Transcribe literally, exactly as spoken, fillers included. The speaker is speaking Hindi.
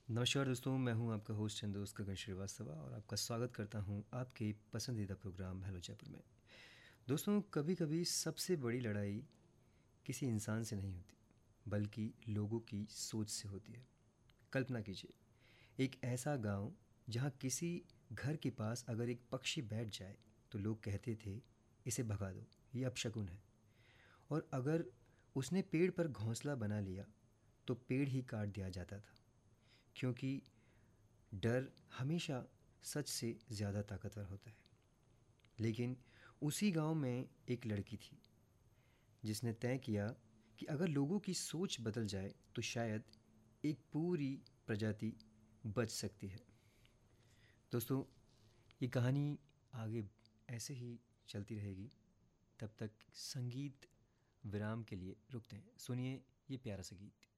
नमस्कार दोस्तों, मैं हूं आपका होस्ट एंड दोस्त गगन श्रीवास्तव और आपका स्वागत करता हूं आपके पसंदीदा प्रोग्राम हेलो जयपुर में। दोस्तों, कभी कभी सबसे बड़ी लड़ाई किसी इंसान से नहीं होती बल्कि लोगों की सोच से होती है। कल्पना कीजिए, एक ऐसा गांव जहां किसी घर के पास अगर एक पक्षी बैठ जाए तो लोग कहते थे इसे भगा दो, ये अपशकुन है। और अगर उसने पेड़ पर घोंसला बना लिया तो पेड़ ही काट दिया जाता था, क्योंकि डर हमेशा सच से ज़्यादा ताकतवर होता है। लेकिन उसी गांव में एक लड़की थी जिसने तय किया कि अगर लोगों की सोच बदल जाए तो शायद एक पूरी प्रजाति बच सकती है। दोस्तों, ये कहानी आगे ऐसे ही चलती रहेगी। तब तक संगीत विराम के लिए रुकते हैं। सुनिए ये प्यारा सा गीत।